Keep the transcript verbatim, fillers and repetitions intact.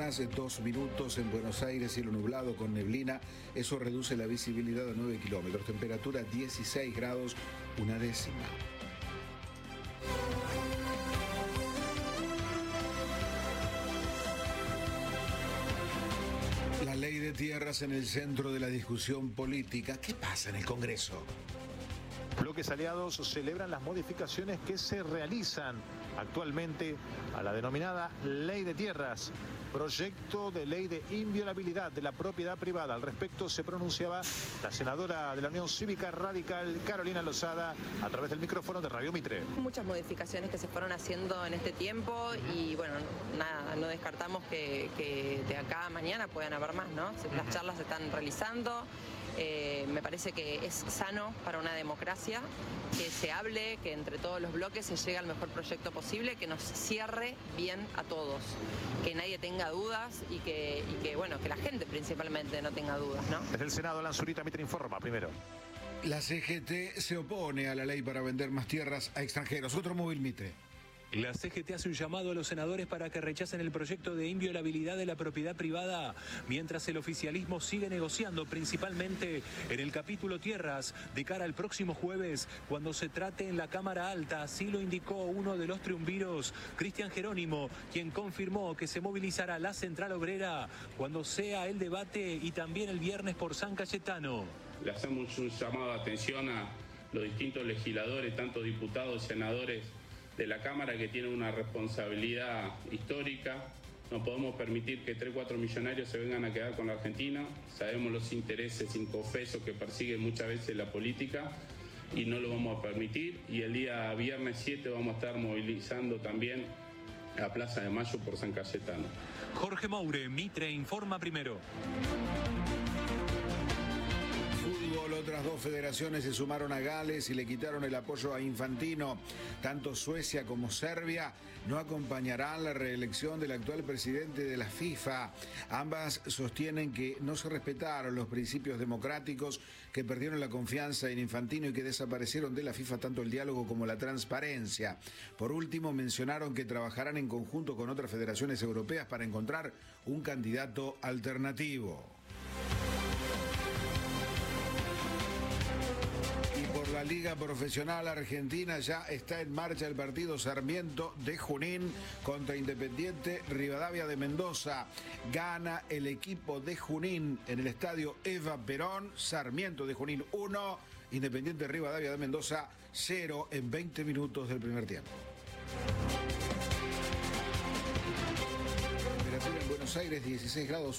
horas, dos minutos en Buenos Aires, cielo nublado con neblina. Eso reduce la visibilidad a nueve kilómetros. Temperatura dieciséis grados, una décima. La ley de tierras en el centro de la discusión política. ¿Qué pasa en el Congreso? Bloques aliados celebran las modificaciones que se realizan actualmente a la denominada Ley de Tierras, proyecto de ley de inviolabilidad de la propiedad privada. Al respecto se pronunciaba la senadora de la Unión Cívica Radical, Carolina Lozada, a través del micrófono de Radio Mitre. Muchas modificaciones que se fueron haciendo en este tiempo y bueno, nada, no descartamos que, que de acá a mañana puedan haber más, ¿no? Las charlas se están realizando. Eh, me parece que es sano para una democracia que se hable, que entre todos los bloques se llegue al mejor proyecto posible, que nos cierre bien a todos, que nadie tenga dudas y que, y que bueno, que la gente principalmente no tenga dudas, ¿no? Desde el Senado, Alan Zurita, Mitre informa primero. La C G T se opone a la ley para vender más tierras a extranjeros. Otro móvil Mitre. La C G T hace un llamado a los senadores para que rechacen el proyecto de inviolabilidad de la propiedad privada, mientras el oficialismo sigue negociando principalmente en el capítulo tierras de cara al próximo jueves, cuando se trate en la Cámara Alta. Así lo indicó uno de los triunviros, Cristian Jerónimo, quien confirmó que se movilizará la Central Obrera cuando sea el debate y también el viernes por San Cayetano. Le hacemos un llamado de atención a los distintos legisladores, tanto diputados, senadores de la Cámara, que tienen una responsabilidad histórica. No podemos permitir que tres, cuatro millonarios se vengan a quedar con la Argentina. Sabemos los intereses inconfesos que persigue muchas veces la política y no lo vamos a permitir. Y el día viernes siete vamos a estar movilizando también a Plaza de Mayo por San Cayetano. Jorge Moure, Mitre informa primero. Otras dos federaciones se sumaron a Gales y le quitaron el apoyo a Infantino. Tanto Suecia como Serbia no acompañarán la reelección del actual presidente de la FIFA. Ambas sostienen que no se respetaron los principios democráticos, que perdieron la confianza en Infantino y que desaparecieron de la FIFA tanto el diálogo como la transparencia. Por último, mencionaron que trabajarán en conjunto con otras federaciones europeas para encontrar un candidato alternativo. La Liga Profesional Argentina ya está en marcha el partido Sarmiento de Junín contra Independiente Rivadavia de Mendoza. Gana el equipo de Junín en el estadio Eva Perón. Sarmiento de Junín uno, Independiente Rivadavia de Mendoza cero en veinte minutos del primer tiempo. Temperatura en Buenos Aires dieciséis grados.